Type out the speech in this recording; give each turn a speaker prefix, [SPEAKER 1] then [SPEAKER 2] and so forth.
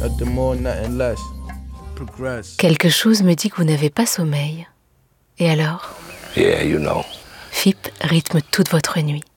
[SPEAKER 1] Nothing more, nothing less. Progress.
[SPEAKER 2] Quelque chose me dit que vous n'avez pas sommeil. Et alors ?
[SPEAKER 3] Yeah, you know.
[SPEAKER 2] FIP rythme toute votre nuit.